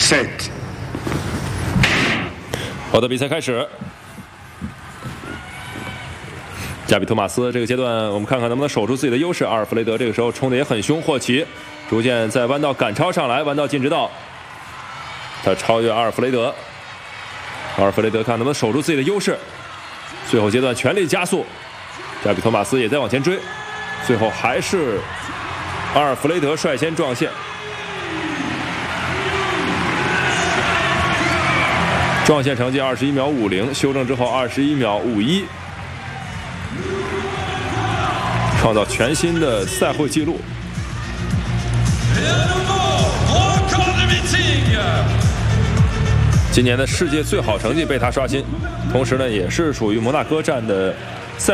set。 好的，比赛开始。加比托马斯这个阶段，我们看看能不能守住自己的优势。阿尔弗雷德这个时候冲的也很凶，霍奇逐渐在弯道赶超上来，弯道进直道，他超越阿尔弗雷德。阿尔弗雷德看能不能守住自己的优势。最后阶段全力加速，加比托马斯也在往前追，最后还是阿尔弗雷德率先撞线。撞线成绩21秒50，修正之后21秒51，创造全新的赛会纪录。今年的世界最好成绩被他刷新，同时呢，也是属于摩纳哥站的